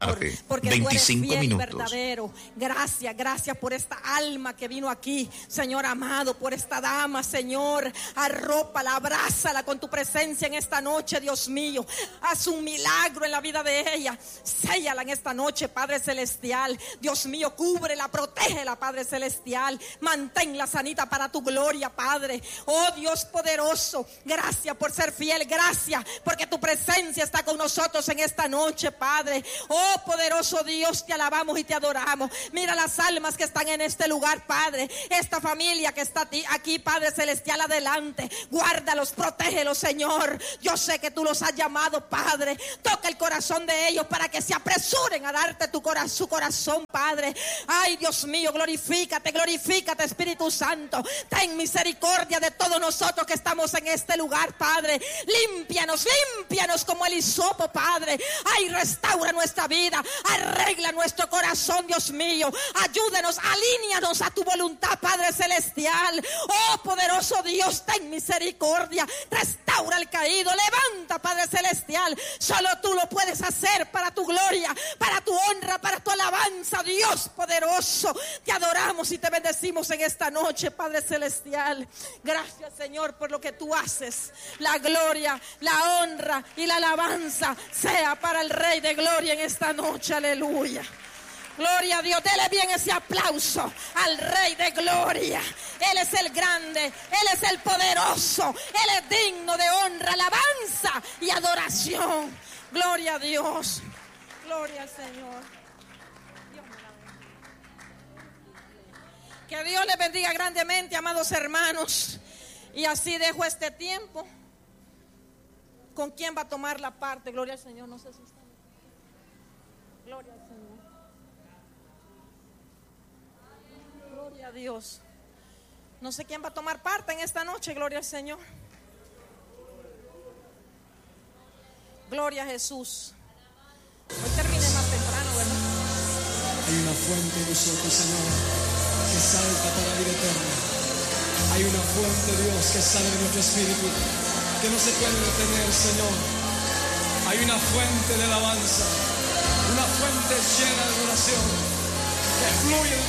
porque 25 tú eres fiel y minutos. verdadero. Gracias por esta alma que vino aquí, Señor amado, por esta dama, Señor. Arrópala, abrázala con tu presencia en esta noche, Dios mío. Haz un milagro en la vida de ella. Séllala en esta noche, Padre Celestial. Dios mío, cúbrela, protégela, Padre Celestial. Manténla sanita para tu gloria, Padre. Oh Dios poderoso, gracias por ser fiel. Gracias porque tu presencia está con nosotros en esta noche, Padre. Oh poderoso Dios, te alabamos y te adoramos. Mira las almas que están en este lugar, Padre. Esta familia que está aquí, Padre Celestial, adelante. Guárdalos, protégelos, Señor. Yo sé que tú los has llamado, Padre. Toca el corazón de ellos para que se apresuren a darte su corazón, Padre. Ay, Dios mío, glorifícate, Espíritu Santo. Ten misericordia de todos nosotros que estamos en este lugar, Padre. Límpianos como el hisopo, Padre. Ay, restaura nuestra vida, arregla nuestro corazón, Dios mío. Ayúdanos, alíñanos a tu voluntad, Padre Celestial. Oh, poderoso Dios, ten misericordia. Restaura al caído, levanta, Padre Celestial. Solo tú lo puedes hacer para tu gloria, para tu honra, para tu alabanza, Dios poderoso. Te adoramos y te bendecimos en esta noche, Padre Celestial. Gracias, Señor, por lo que tú haces. La gloria, la honra y la alabanza sea para el Rey de Gloria en esta noche. Aleluya. Gloria a Dios. Dele bien ese aplauso al Rey de Gloria. Él es el grande, Él es el poderoso, Él es digno de honra, alabanza y adoración. Gloria a Dios. Gloria al Señor. Dios me la bendiga. Que Dios les bendiga grandemente, amados hermanos. Y así dejo este tiempo. ¿Con quién va a tomar la parte? Gloria al Señor. No sé si está. Gloria al Señor. Gloria a Dios. No sé quién va a tomar parte en esta noche. Gloria al Señor. Gloria a Jesús. Hoy terminé más temprano, ¿verdad? Hay una fuente en nosotros, Señor, que salta para la vida eterna. Hay una fuente, Dios, que sale de nuestro espíritu, que no se puede detener, Señor. Hay una fuente de alabanza, una fuente llena de oración, que fluye